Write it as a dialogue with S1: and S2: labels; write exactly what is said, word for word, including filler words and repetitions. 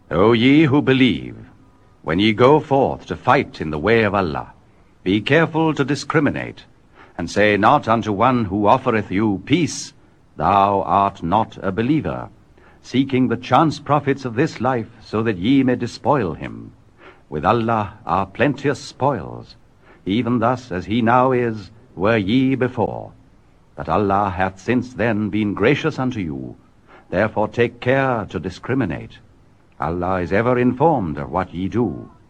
S1: O ye who believe, when ye go forth to fight in the way of Allah, be careful to discriminate, and say not unto one who offereth you peace, Thou art not a believer, seeking the chance profits of this life, so that ye may despoil him. With Allah are plenteous spoils, even thus as he now is, were ye before. But Allah hath since then been gracious unto you. Therefore take care to discriminate. Allah is ever informed of what ye do.